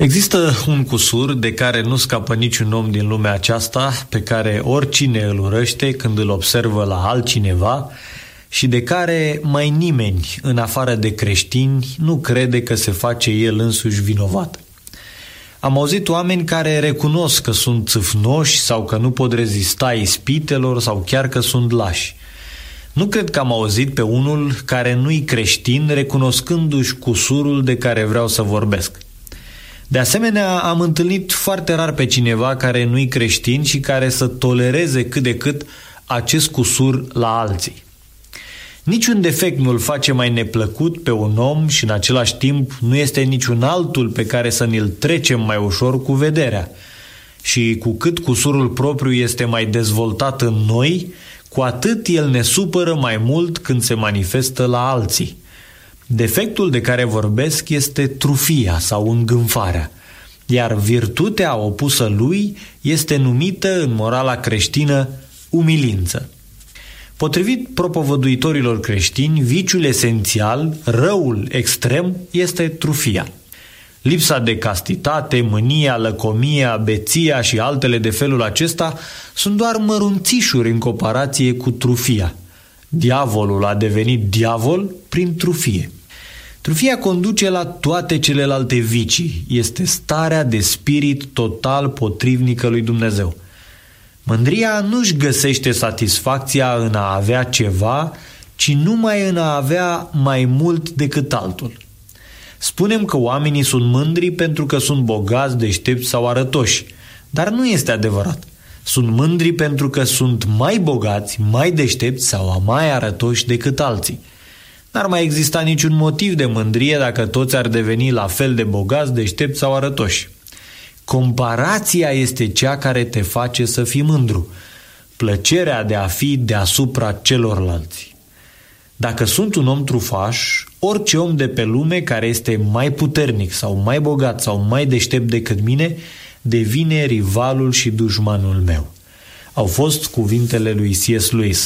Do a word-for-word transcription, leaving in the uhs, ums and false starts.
Există un cusur de care nu scapă niciun om din lumea aceasta, pe care oricine îl urăște când îl observă la altcineva și de care mai nimeni, în afară de creștini, nu crede că se face el însuși vinovat. Am auzit oameni care recunosc că sunt țâfnoși sau că nu pot rezista ispitelor sau chiar că sunt lași. Nu cred că am auzit pe unul care nu-i creștin recunoscându-și cusurul de care vreau să vorbesc. De asemenea, am întâlnit foarte rar pe cineva care nu-i creștin și care să tolereze cât de cât acest cusur la alții. Niciun defect nu îl face mai neplăcut pe un om și în același timp nu este niciun altul pe care să ni-l trecem mai ușor cu vederea. Și cu cât cusurul propriu este mai dezvoltat în noi, cu atât el ne supără mai mult când se manifestă la alții. Defectul de care vorbesc este trufia sau îngânfarea, iar virtutea opusă lui este numită în morala creștină umilință. Potrivit propovăduitorilor creștini, viciul esențial, răul extrem, este trufia. Lipsa de castitate, mânia, lăcomia, beția și altele de felul acesta sunt doar mărunțișuri în comparație cu trufia. Diavolul a devenit diavol prin trufie. Trufia conduce la toate celelalte vicii. Este starea de spirit total potrivnică lui Dumnezeu. Mândria nu-și găsește satisfacția în a avea ceva, ci numai în a avea mai mult decât altul. Spunem că oamenii sunt mândri pentru că sunt bogați, deștepți sau arătoși, dar nu este adevărat. Sunt mândri pentru că sunt mai bogați, mai deștepți sau mai arătoși decât alții. N-ar mai exista niciun motiv de mândrie dacă toți ar deveni la fel de bogați, deștepți sau arătoși. Comparația este cea care te face să fii mândru, plăcerea de a fi deasupra celorlalți. Dacă sunt un om trufaș, orice om de pe lume care este mai puternic sau mai bogat sau mai deștept decât mine, devine rivalul și dușmanul meu. Au fost cuvintele lui C S Lewis.